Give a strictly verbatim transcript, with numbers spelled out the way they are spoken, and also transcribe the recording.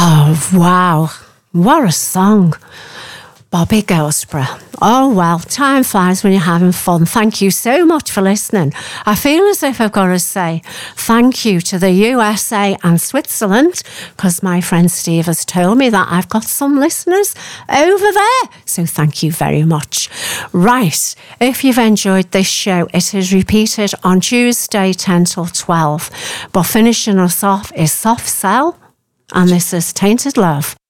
Oh, wow. What a song. Bobby Goldsborough. Oh, well, time flies when you're having fun. Thank you so much for listening. I feel as if I've got to say thank you to the U S A and Switzerland, because my friend Steve has told me that I've got some listeners over there. So thank you very much. Right, if you've enjoyed this show, it is repeated on Tuesday ten till twelve. But finishing us off is Soft Cell, and this is Tainted Love.